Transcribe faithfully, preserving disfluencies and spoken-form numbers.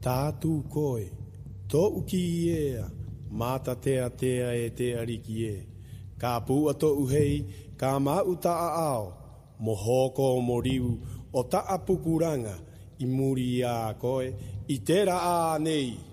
Tātu koe, tō uki ea, mata tea tea e te ariki e. Ka pua tō uhei, ka mau taa ao, mo hoko mo riu, o taa pukuranga, i muri a koe, i tera a nei.